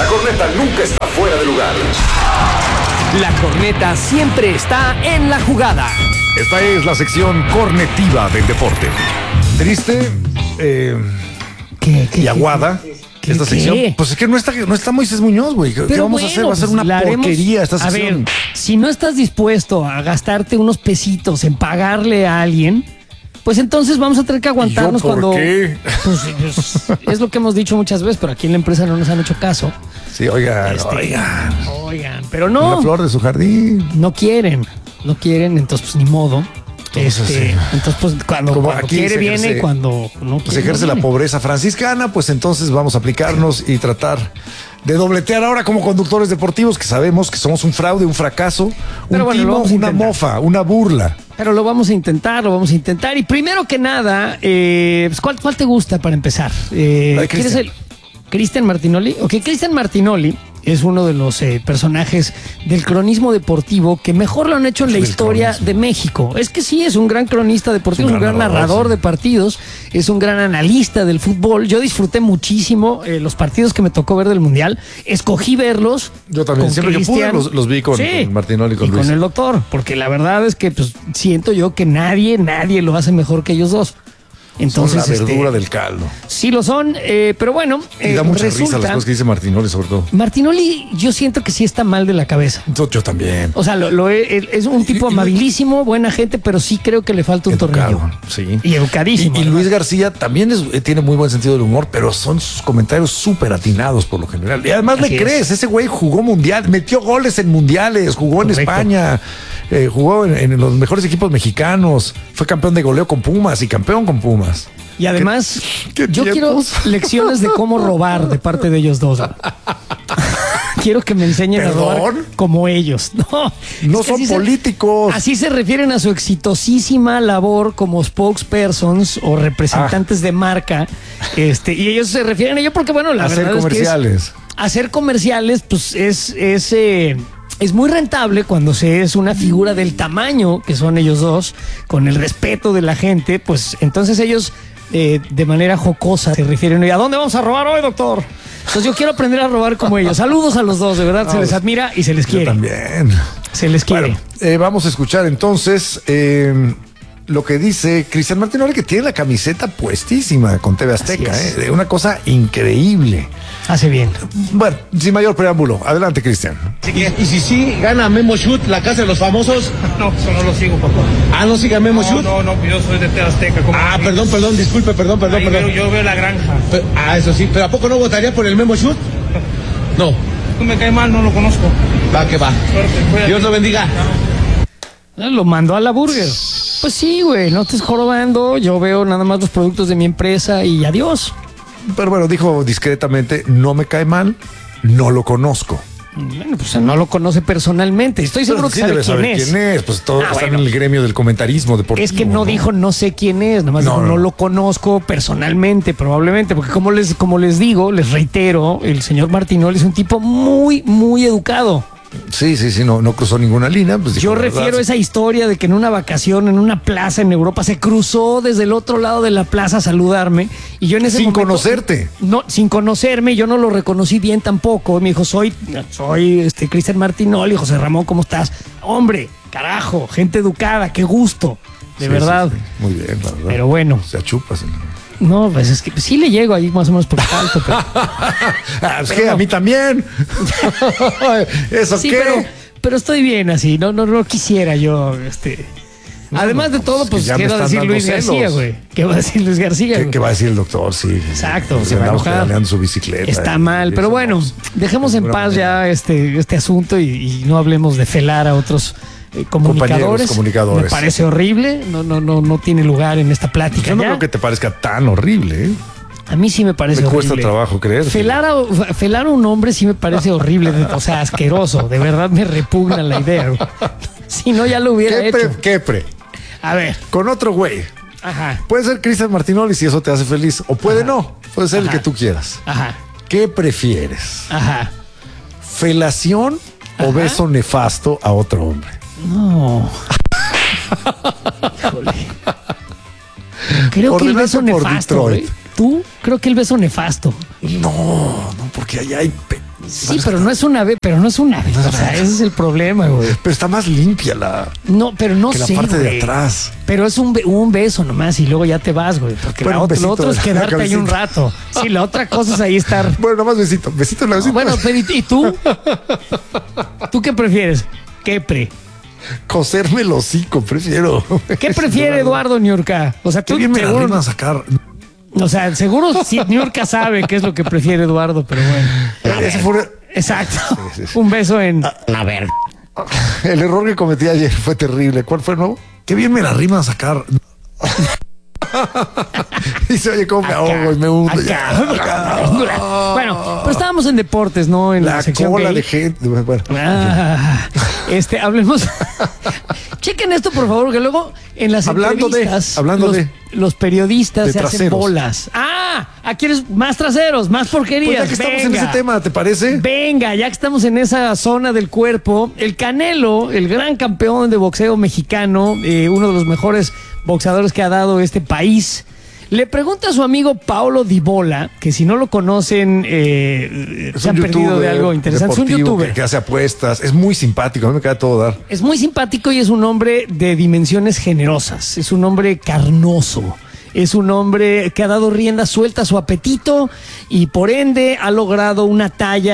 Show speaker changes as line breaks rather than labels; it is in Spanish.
La corneta nunca está fuera de lugar.
La corneta siempre está en la jugada.
Esta es la sección cornetiva del deporte. Triste y aguada. Esta sección, pues es que no está Moisés Muñoz, güey. ¿Qué vamos a hacer? Va a ser una porquería esta sección.
A ver, si no estás dispuesto a gastarte unos pesitos en pagarle a alguien, pues entonces vamos a tener que aguantarnos cuando.
¿Por qué?
Pues, es lo que hemos dicho muchas veces, pero aquí en la empresa no nos han hecho caso.
Sí, oigan.
Pero no.
Una flor de su jardín.
No quieren, entonces pues ni modo. Entonces pues cuando quiere viene, cuando no quiere.
Se ejerce la pobreza franciscana, pues entonces vamos a aplicarnos y tratar de dobletear ahora como conductores deportivos, que sabemos que somos un fraude, un fracaso, un timo, una mofa, una burla.
Pero lo vamos a intentar. Y primero que nada, pues, ¿cuál te gusta para empezar? ¿Quieres el Cristian Martinoli? Ok, Cristian Martinoli es uno de los personajes del cronismo deportivo que mejor lo han hecho en la historia de México. Es que sí, es un gran cronista deportivo, es un gran narrador de partidos, es un gran analista del fútbol. Yo disfruté muchísimo los partidos que me tocó ver del Mundial. Escogí verlos.
Yo también, siempre que pude los vi con Martinoli y con Luis.
Con el doctor, porque la verdad es que pues, siento yo que nadie lo hace mejor que ellos dos. Entonces,
son la verdura del caldo.
Sí lo son, pero bueno.
Y da mucha risa las cosas que dice Martinoli, sobre todo.
Martinoli, yo siento que sí está mal de la cabeza.
Yo también.
O sea, es un tipo amabilísimo, buena gente, pero sí creo que le falta un tornillo.
Sí.
Y educadísimo.
Y Luis García también tiene muy buen sentido del humor, pero son sus comentarios súper atinados por lo general. Y además le crees, ese güey jugó mundial, metió goles en mundiales, jugó en España, jugó en los mejores equipos mexicanos, fue campeón de goleo con Pumas y campeón con Pumas.
Y además, yo quiero lecciones de cómo robar de parte de ellos dos. Quiero que me enseñen a robar como ellos.
No son políticos.
Así se refieren a su exitosísima labor como spokespersons o representantes de marca. Y ellos se refieren a ello porque, bueno, la verdad
comerciales.
Es que hacer comerciales, pues es muy rentable cuando se es una figura del tamaño que son ellos dos, con el respeto de la gente, pues entonces ellos de manera jocosa se refieren, ¿y a dónde vamos a robar hoy, doctor? Entonces yo quiero aprender a robar como ellos. Saludos a los dos, de verdad, se les admira y se les quiere.
También.
Se les quiere.
Bueno, vamos a escuchar entonces lo que dice Cristian Martinoli, que tiene la camiseta puestísima con TV Azteca, de una cosa increíble.
Hace bien.
Bueno, sin mayor preámbulo, adelante, Cristian.
Y si sí gana Memo Shoot, la casa de los famosos.
No, eso no lo sigo, papá.
Ah, ¿no sigue Memo Shoot?
No, yo soy de TV Azteca.
Perdón, disculpe, perdón.
Yo veo La Granja.
Eso sí, pero ¿a poco no votaría por el Memo Shoot? No.
No me cae mal, no lo conozco.
Va que va. Suerte, Dios lo bendiga.
Lo mandó a la burger. Pues sí, güey, no estés jorobando. Yo veo nada más los productos de mi empresa y adiós.
Pero bueno, dijo discretamente, no me cae mal, no lo conozco.
Bueno, pues no lo conoce personalmente. Estoy seguro que sabe quién es.
Pues todos están en el gremio del comentarismo deportivo.
Es que no dijo no sé quién es, nada más dijo no lo conozco personalmente, probablemente, porque como les digo, les reitero, el señor Martinoli es un tipo muy, muy educado.
Sí, no cruzó ninguna línea. Pues
yo refiero a esa historia de que en una vacación, en una plaza en Europa, se cruzó desde el otro lado de la plaza a saludarme y yo en ese momento...
Sin conocerte.
No, sin conocerme, yo no lo reconocí bien tampoco. Me dijo, soy Cristian Martinoli. José Ramón, ¿cómo estás? Hombre, carajo, gente educada, qué gusto, de verdad.
Sí. Muy bien, la verdad.
Pero bueno.
Se achupas.
No, pues es que sí le llego ahí más o menos por alto. Pero...
es que a mí también. ¿Eso sí, qué?
Pero estoy bien así. No quisiera yo, Además de todo, pues, ¿qué va a decir Luis García, güey? ¿Qué va a decir Luis García?
¿Qué va a decir el doctor? Sí.
Exacto, se va a enojar.
Pedaleando su bicicleta.
Está mal, pero bueno, dejemos en paz ya este asunto y no hablemos de felar a otros comunicadores. Me parece horrible, no tiene lugar en esta plática.
Yo no creo que te parezca tan horrible, ¿eh?
A mí sí me parece horrible.
Me cuesta trabajo creer.
Felar a un hombre sí me parece horrible, o sea, asqueroso. De verdad me repugna la idea. Si no, ya lo hubiera hecho.
A ver. Con otro güey.
Ajá.
Puede ser Cristian Martinoli si eso te hace feliz. O puede no. Puede ser el que tú quieras.
Ajá.
¿Qué prefieres?
Ajá.
¿Felación o beso nefasto a otro hombre?
No. Híjole. Creo que el beso nefasto, güey. ¿Tú? Creo que el beso nefasto.
No, porque allá hay
Sí, pero no es una vez, O sea, ese es el problema, güey.
Pero está más limpia
No, pero no
que
sé,
la parte
güey.
de atrás.
Pero es un beso nomás y luego ya te vas, güey. Porque
Bueno,
lo otro es quedarte ahí un
cabecita.
rato. Sí, la otra cosa es ahí estar.
Bueno, nomás besito en la besita.
Bueno, pero ¿y tú? ¿Tú qué prefieres?
Coserme el hocico, prefiero.
¿Qué prefiere Eduardo Niurka? O sea,
Qué
tú
bien me la
seguro,
rima a sacar.
o sea, seguro sí, Niurka sabe qué es lo que prefiere Eduardo, pero bueno.
Ese fue
Exacto. Un beso en.
A ver.
el error que cometí ayer, fue terrible. ¿Cuál fue el nuevo? Qué bien me la rima a sacar. Dice, oye, cómo me ahogo y me hundo.
Bueno, pero estábamos en deportes, ¿no? En la sección
cola
gay.
de gente. Bueno.
Hablemos. Chequen esto, por favor, que luego en las entrevistas los periodistas
de
se hacen
traseros.
bolas. Aquí eres más traseros, más porquerías.
Pues ya que estamos en
Venga.
ese tema, ¿te parece?
Venga, ya que estamos en esa zona del cuerpo, el Canelo, el gran campeón de boxeo mexicano, uno de los mejores boxeadores que ha dado este país, le pregunta a su amigo Paulo Dybala, que si no lo conocen, se han perdido de algo interesante. Es un youtuber
que hace apuestas. Es muy simpático, a mí me queda todo dar.
Es muy simpático y es un hombre de dimensiones generosas. Es un hombre carnoso. Es un hombre que ha dado rienda suelta a su apetito y por ende ha logrado una talla